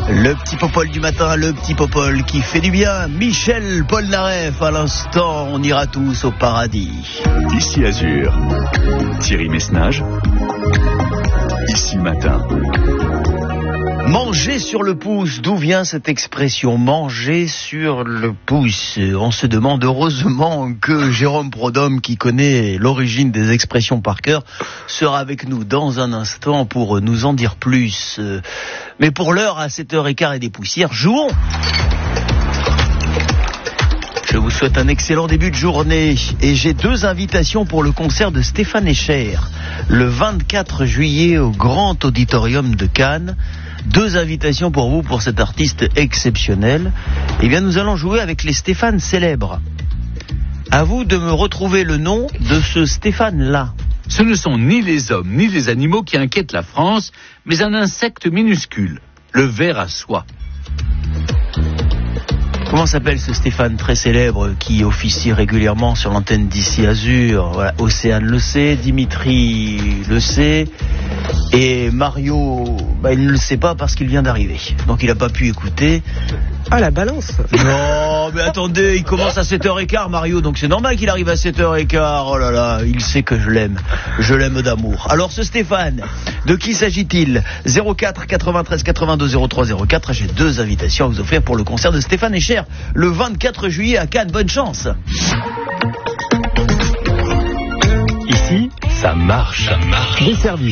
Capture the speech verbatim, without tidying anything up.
Le petit Popol du matin, le petit Popol qui fait du bien. Michel Polnareff, à l'instant, on ira tous au paradis. Ici Azur, Thierry Messnage, ici Matin. Manger sur le pouce, d'où vient cette expression, manger sur le pouce? On se demande heureusement que Jérôme Prodhomme, qui connaît l'origine des expressions par cœur, sera avec nous dans un instant pour nous en dire plus. Mais pour l'heure, à sept heures quinze et des poussières, jouons! Je vous souhaite un excellent début de journée et j'ai deux invitations pour le concert de Stéphane Escher, le vingt-quatre juillet au Grand Auditorium de Cannes. Deux invitations pour vous, pour cet artiste exceptionnel. Eh bien, nous allons jouer avec les Stéphane célèbres. À vous de me retrouver le nom de ce Stéphane-là. Ce ne sont ni les hommes ni les animaux qui inquiètent la France, mais un insecte minuscule, le ver à soie. Comment s'appelle ce Stéphane très célèbre qui officie régulièrement sur l'antenne d'Ici Azur? Voilà, Océane le sait, Dimitri le sait, et Mario, bah, il ne le sait pas parce qu'il vient d'arriver. Donc il n'a pas pu écouter. Ah, la balance. Non, mais attendez, il commence à sept heures quinze, Mario, donc c'est normal qu'il arrive à sept heures quinze. Oh là là, il sait que je l'aime. Je l'aime d'amour. Alors ce Stéphane, de qui s'agit-il? zéro quatre quatre-vingt-treize quatre-vingt-deux zéro trois zéro quatre. J'ai deux invitations à vous offrir pour le concert de Stéphane Escher, le vingt-quatre juillet à Cannes. Bonne chance. Ici, ça marche. Ça marche. Desservi.